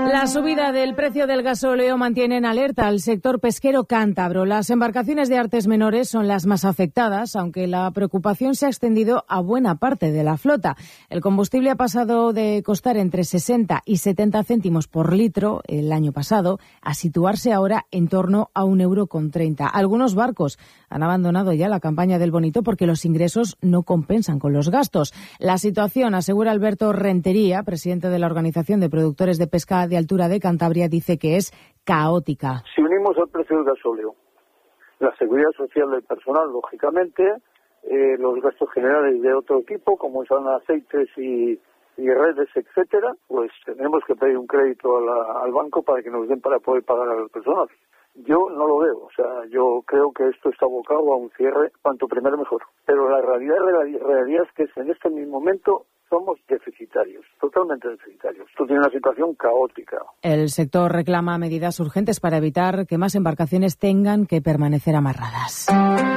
La subida del precio del gasóleo mantiene en alerta al sector pesquero cántabro. Las embarcaciones de artes menores son las más afectadas, aunque la preocupación se ha extendido a buena parte de la flota. El combustible ha pasado de costar entre 60 y 70 céntimos por litro el año pasado a situarse ahora en torno a 1,30 €. Algunos barcos han abandonado ya la campaña del bonito porque los ingresos no compensan con los gastos. La situación, asegura Alberto Rentería, presidente de la Organización de Productores de Pesca de Altura de Cantabria, dice que es caótica. Si unimos al precio del gasóleo, la seguridad social del personal, lógicamente, los gastos generales de otro tipo, como son aceites y redes, etcétera, pues tenemos que pedir un crédito al banco para que nos den para poder pagar al personal. Yo no lo veo, o sea, yo creo que esto está abocado a un cierre cuanto primero mejor. Pero la realidad es que en este mismo momento somos deficitarios, totalmente deficitarios. Esto tiene una situación caótica. El sector reclama medidas urgentes para evitar que más embarcaciones tengan que permanecer amarradas.